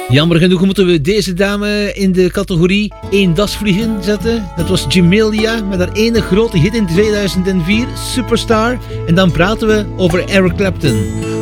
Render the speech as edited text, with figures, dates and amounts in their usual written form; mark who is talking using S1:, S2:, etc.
S1: Jammer genoeg moeten we deze dame in de categorie 1 dasvliegen zetten. Dat was Jamelia met haar ene grote hit in 2004, Superstar. En dan praten we over Eric Clapton.